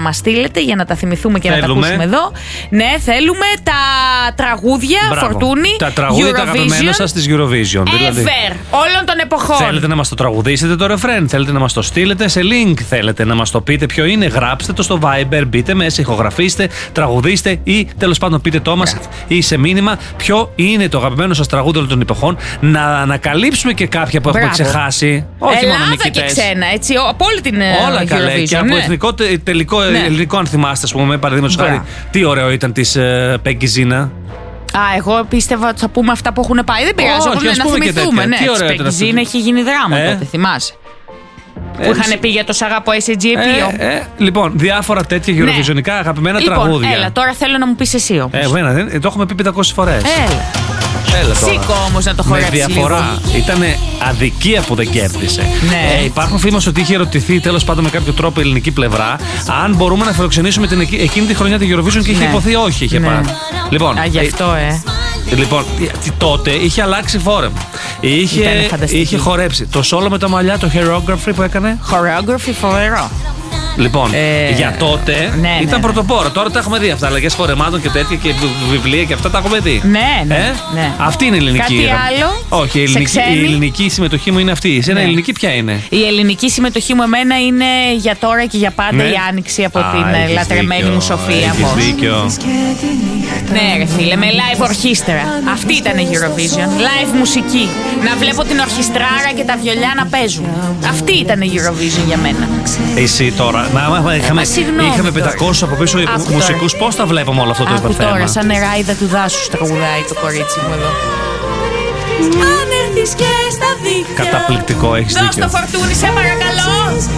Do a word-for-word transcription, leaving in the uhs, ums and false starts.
μας στείλετε για να τα θυμηθούμε και θέλουμε. να τα ακούσουμε εδώ. Ναι, θέλουμε τα τραγούδια. Μπράβο. Φορτούνη. Τα τραγούδια τα αγαπημένα σας της Eurovision. Ever. Δηλαδή, όλων των εποχών. Θέλετε να μας το τραγουδήσετε το ρεφρέν, θέλετε να μας το στείλετε σε link, θέλετε να μας το πείτε ποιο είναι, γράψτε το στο Viber, μπείτε μέσα, ηχογραφήστε, τραγουδήστε ή τέλος πάντων πείτε το μας ή σε μήνυμα ποιο είναι το αγαπημένο σας τραγούδι όλων των εποχών. Να ανακαλύψουμε και κάποια που έχουμε ξεχάσει. Όχι Ελλάδα μόνο και ξένα, έτσι, από όλη την όλα Eurovision. καλά. Και από ναι. εθνικό τελικό ναι. ελληνικό, αν θυμάστε, α πούμε, παραδείγματος χάρη. Τι ωραίο ήταν της Πέγκη Ζίνα. Α, εγώ πίστευα ότι θα πούμε αυτά που έχουν πάει. Δεν πειράζει, όχι, να θυμηθούμε. Ναι, τι ωραίο ήταν. Ζήνα έχει γίνει δράμα ε? τότε, θυμάσαι. Ε, που είχαν πει για το Σ' αγαπώ ες τζι ε, ε, Λοιπόν, διάφορα τέτοια γεωβιζιονικά ναι. αγαπημένα λοιπόν, τραγούδια. Έλα, τώρα θέλω να μου πεις εσύ όμως. Ε, βένα, δεν, το έχουμε πει πεντακόσιες φορές. Έλα. Έλα τώρα. Σήκω όμως να το χωρέσεις. Με διαφορά. Ήταν αδικία που δεν κέρδισε. Ναι. Ε, υπάρχουν φήμες ότι είχε ερωτηθεί τέλος πάντων με κάποιο τρόπο η ελληνική πλευρά αν μπορούμε να φιλοξενήσουμε την, εκείνη τη χρονιά τη Eurovision και είχε ναι. υποθεί όχι. Είχε ναι. πάρει. Λοιπόν, Α, γι' αυτό, ε. Λοιπόν, τότε είχε αλλάξει φόρεμα. Είχε, είχε χορέψει. Το solo με τα μαλλιά, το choreography που έκανε. Choreography φοβερό. Λοιπόν, ε, για τότε ναι, ήταν ναι, πρωτοπόρο. Τώρα τα έχουμε δει αυτά. Αλλαγές φορεμάτων και τέτοια και βιβλία και αυτά τα έχουμε δει. Ναι, ναι. Ε? ναι. Αυτή είναι η ελληνική. Κάτι άλλο. Όχι, η ελληνική, η ελληνική συμμετοχή μου είναι αυτή. Εσένα η ναι. ελληνική ποια είναι? Η ελληνική συμμετοχή μου εμένα είναι για τώρα και για πάντα ναι. η άνοιξη από Α, την λατρεμένη δίκιο, μου Σοφία. Έχεις δίκιο. Ναι, ρε φίλε, με live ορχήστρα. Αυτή ήταν η Eurovision. Live μουσική. Να βλέπω την ορχιστράρα και τα βιολιά να παίζουν. Αυτή ήταν η Eurovision για μένα. Εσύ τώρα, να είχαμε, είχαμε πεντακόσιους από πίσω μουσικούς, πώς τα βλέπουμε όλο αυτό το θέμα? Τώρα, σαν νεράιδα του δάσους τραγουδάει το κορίτσι μου εδώ. Αν έρθεις και στα δίχτυα. Καταπληκτικό, έχεις δίκιο. Δώσ' το Φορτούνη, σε παρακαλώ.